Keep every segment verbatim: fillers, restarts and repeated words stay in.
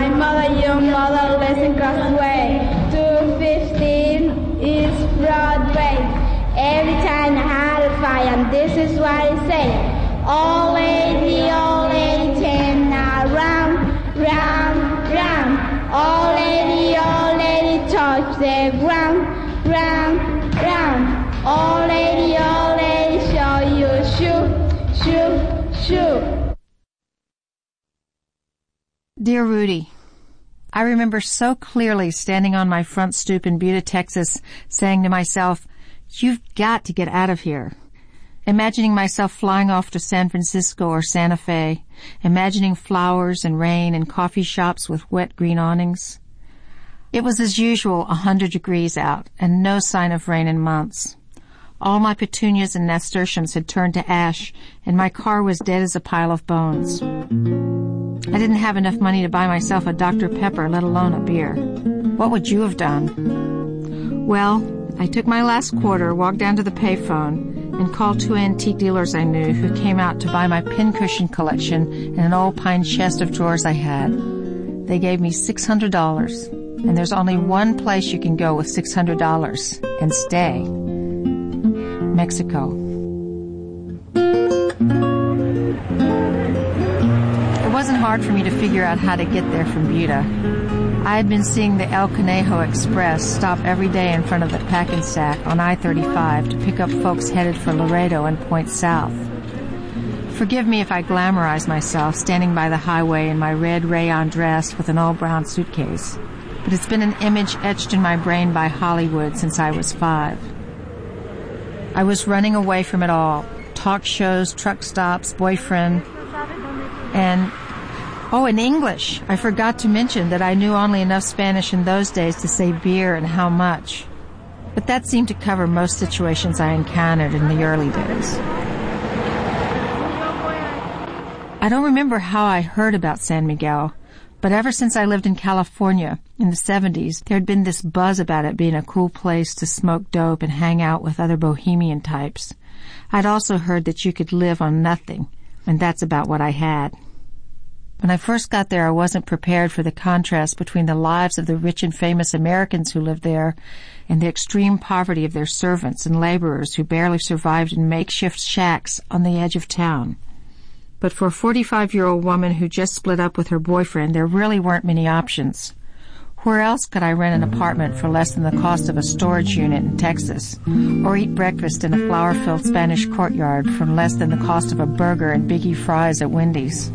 My mother, your mother, listen crossway. two fifteen is Broadway. Every time I had a fire, and this is what it said. Old lady, old lady, turn now round, round, round. Old lady, old lady, touch the ground, round, round. Old lady, old lady, show you shoe, shoe, shoe. Dear Rudy, I remember so clearly standing on my front stoop in Buda, Texas, saying to myself, you've got to get out of here. Imagining myself flying off to San Francisco or Santa Fe, imagining flowers and rain and coffee shops with wet green awnings. It was as usual a hundred degrees out and no sign of rain in months. All my petunias and nasturtiums had turned to ash and my car was dead as a pile of bones. I didn't have enough money to buy myself a Doctor Pepper, let alone a beer. What would you have done? Well, I took my last quarter, walked down to the payphone, and called two antique dealers I knew who came out to buy my pincushion collection and an old pine chest of drawers I had. They gave me six hundred dollars, and there's only one place you can go with six hundred dollars and stay. Mexico. It wasn't hard for me to figure out how to get there from Buda. I had been seeing the El Conejo Express stop every day in front of the Packensack on I thirty-five to pick up folks headed for Laredo and Point South. Forgive me if I glamorize myself standing by the highway in my red rayon dress with an all-brown suitcase, but it's been an image etched in my brain by Hollywood since I was five. I was running away from it all. Talk shows, truck stops, boyfriend, and... Oh, in English. I forgot to mention that I knew only enough Spanish in those days to say beer and how much. But that seemed to cover most situations I encountered in the early days. I don't remember how I heard about San Miguel, but ever since I lived in California in the seventies, there had been this buzz about it being a cool place to smoke dope and hang out with other bohemian types. I'd also heard that you could live on nothing, and that's about what I had. When I first got there, I wasn't prepared for the contrast between the lives of the rich and famous Americans who lived there and the extreme poverty of their servants and laborers who barely survived in makeshift shacks on the edge of town. But for a forty-five-year-old woman who just split up with her boyfriend, there really weren't many options. Where else could I rent an apartment for less than the cost of a storage unit in Texas, or eat breakfast in a flower-filled Spanish courtyard for less than the cost of a burger and Biggie fries at Wendy's?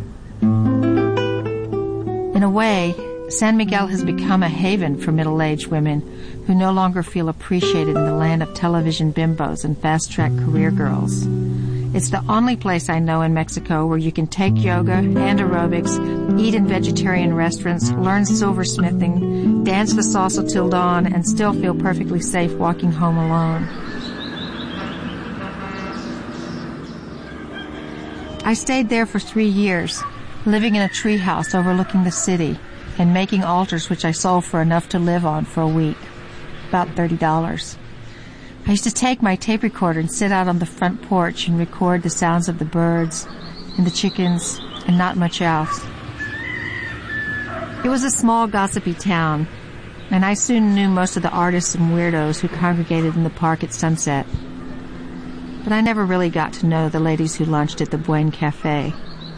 In a way, San Miguel has become a haven for middle-aged women who no longer feel appreciated in the land of television bimbos and fast-track career girls. It's the only place I know in Mexico where you can take yoga and aerobics, eat in vegetarian restaurants, learn silversmithing, dance the salsa till dawn, and still feel perfectly safe walking home alone. I stayed there for three years, living in a treehouse overlooking the city and making altars which I sold for enough to live on for a week, about thirty dollars. I used to take my tape recorder and sit out on the front porch and record the sounds of the birds and the chickens and not much else. It was a small, gossipy town, and I soon knew most of the artists and weirdos who congregated in the park at sunset. But I never really got to know the ladies who lunched at the Buen Cafe.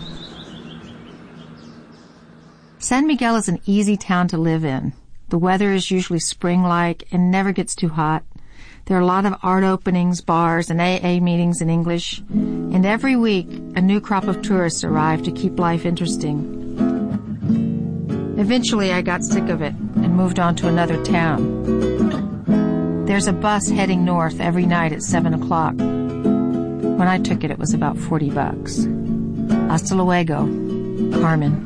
San Miguel is an easy town to live in. The weather is usually spring-like and never gets too hot. There are a lot of art openings, bars, and A A meetings in English. And every week, a new crop of tourists arrive to keep life interesting. Eventually, I got sick of it and moved on to another town. There's a bus heading north every night at seven o'clock. When I took it, it was about forty bucks. Hasta luego, Carmen.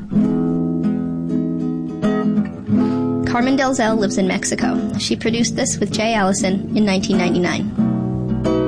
Carmen Delzell lives in Mexico. She produced this with Jay Allison in nineteen ninety-nine.